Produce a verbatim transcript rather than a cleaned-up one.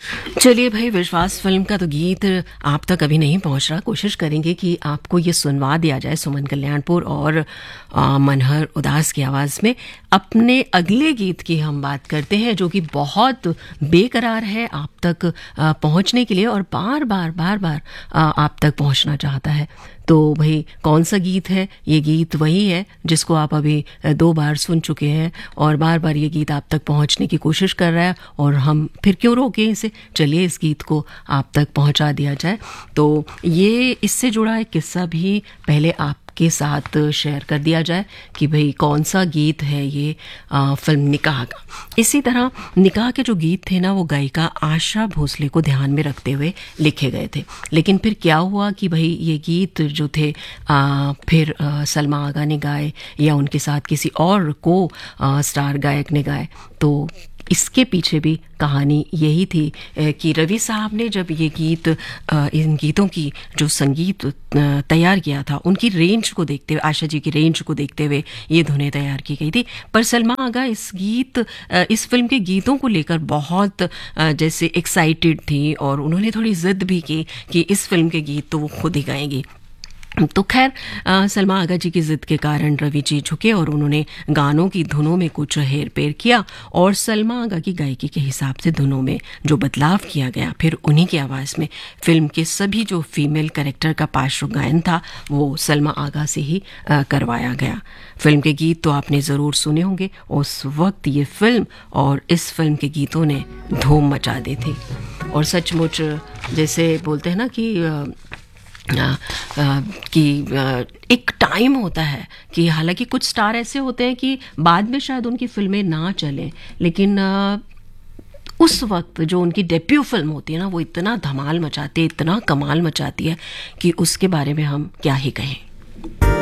चलिए भाई, विश्वास फिल्म का तो गीत आप तक अभी नहीं पहुंच रहा। कोशिश करेंगे कि आपको ये सुनवा दिया जाए सुमन कल्याणपुर और आ, मनहर उदास की आवाज़ में। अपने अगले गीत की हम बात करते हैं जो कि बहुत बेकरार है आप तक आ, पहुंचने के लिए और बार बार बार बार आ, आप तक पहुंचना चाहता है। तो भाई कौन सा गीत है? ये गीत वही है जिसको आप अभी दो बार सुन चुके हैं और बार बार ये गीत आप तक पहुंचने की कोशिश कर रहा है और हम फिर क्यों रोकें इसे। चलिए इस गीत को आप तक पहुंचा दिया जाए। तो ये इससे जुड़ा एक किस्सा भी पहले आप के साथ शेयर कर दिया जाए कि भाई कौन सा गीत है ये आ, फिल्म निकाह का। इसी तरह निकाह के जो गीत थे ना, वो गायिका आशा भोसले को ध्यान में रखते हुए लिखे गए थे। लेकिन फिर क्या हुआ कि भाई ये गीत जो थे आ, फिर आ, सलमा आगा ने गाए या उनके साथ किसी और को आ, स्टार गायक ने गाए। तो इसके पीछे भी कहानी यही थी कि रवि साहब ने जब ये गीत इन गीतों की जो संगीत तैयार किया था, उनकी रेंज को देखते हुए, आशा जी की रेंज को देखते हुए ये धुनें तैयार की गई थी। पर सलमा आगा इस गीत इस फिल्म के गीतों को लेकर बहुत जैसे एक्साइटेड थी और उन्होंने थोड़ी जिद भी की कि इस फिल्म के गीत तो वो खुद ही गाएंगी। तो खैर सलमा आगा जी की जिद के कारण रवि जी झुके और उन्होंने गानों की धुनों में कुछ हेर पेर किया और सलमा आगा की गायकी के हिसाब से धुनों में जो बदलाव किया गया, फिर उन्हीं की आवाज़ में फिल्म के सभी जो फीमेल कैरेक्टर का पार्श्व गायन था वो सलमा आगा से ही आ, करवाया गया। फिल्म के गीत तो आपने ज़रूर सुने होंगे। उस वक्त ये फिल्म और इस फिल्म के गीतों ने धूम मचा दी थी और सचमुच जैसे बोलते हैं ना कि आ, आ, आ, कि आ, एक टाइम होता है कि हालांकि कुछ स्टार ऐसे होते हैं कि बाद में शायद उनकी फिल्में ना चलें, लेकिन आ, उस वक्त जो उनकी डेब्यू फिल्म होती है ना, वो इतना धमाल मचाती है, इतना कमाल मचाती है कि उसके बारे में हम क्या ही कहें।